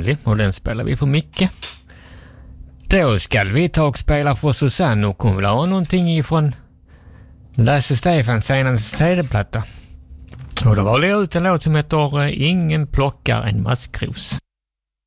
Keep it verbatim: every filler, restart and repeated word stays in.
vanlig och den spelar vi för mycket. Då ska vi ta och spela för Susanne och hon vill ha någonting ifrån Lasse Stefans senaste C D-platta. Och då valde jag ut en låt som heter Ingen plockar en maskros.